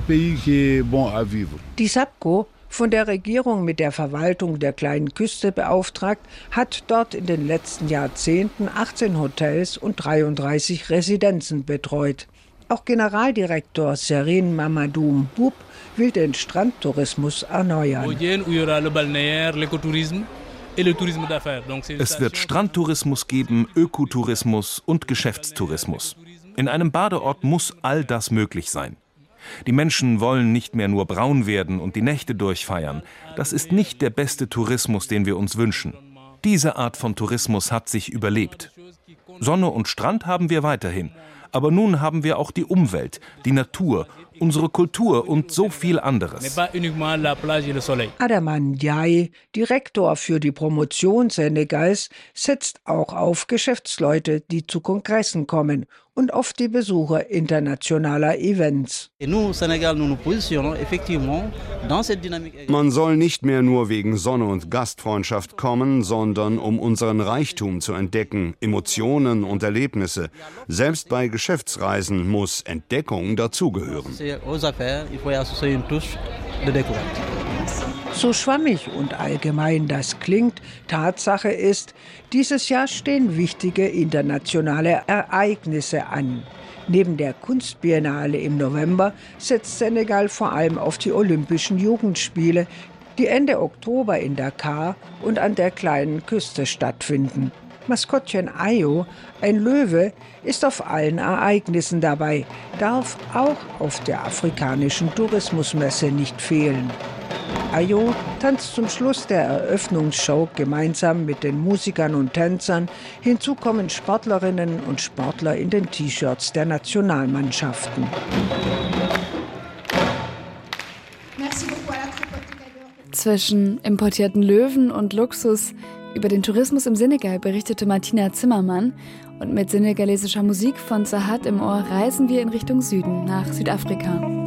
Die SAPCO, von der Regierung mit der Verwaltung der kleinen Küste beauftragt, hat dort in den letzten Jahrzehnten 18 Hotels und 33 Residenzen betreut. Auch Generaldirektor Serine Mamadou Mboup will den Strandtourismus erneuern. Es wird Strandtourismus geben, Ökotourismus und Geschäftstourismus. In einem Badeort muss all das möglich sein. Die Menschen wollen nicht mehr nur braun werden und die Nächte durchfeiern. Das ist nicht der beste Tourismus, den wir uns wünschen. Diese Art von Tourismus hat sich überlebt. Sonne und Strand haben wir weiterhin. Aber nun haben wir auch die Umwelt, die Natur, unsere Kultur und so viel anderes. Adama Ndiaye, Direktor für die Promotion Senegals, setzt auch auf Geschäftsleute, die zu Kongressen kommen und auf die Besucher internationaler Events. Man soll nicht mehr nur wegen Sonne und Gastfreundschaft kommen, sondern um unseren Reichtum zu entdecken, Emotionen und Erlebnisse. Selbst bei Geschäftsreisen muss Entdeckung dazugehören. So schwammig und allgemein das klingt, Tatsache ist, dieses Jahr stehen wichtige internationale Ereignisse an. Neben der Kunstbiennale im November setzt Senegal vor allem auf die Olympischen Jugendspiele, die Ende Oktober in Dakar und an der kleinen Küste stattfinden. Maskottchen Ayo, ein Löwe, ist auf allen Ereignissen dabei, darf auch auf der afrikanischen Tourismusmesse nicht fehlen. Ayo tanzt zum Schluss der Eröffnungsshow gemeinsam mit den Musikern und Tänzern. Hinzu kommen Sportlerinnen und Sportler in den T-Shirts der Nationalmannschaften. Zwischen importierten Löwen und Luxus über den Tourismus im Senegal berichtete Martina Zimmermann. Und mit senegalesischer Musik von Zahat im Ohr reisen wir in Richtung Süden nach Südafrika.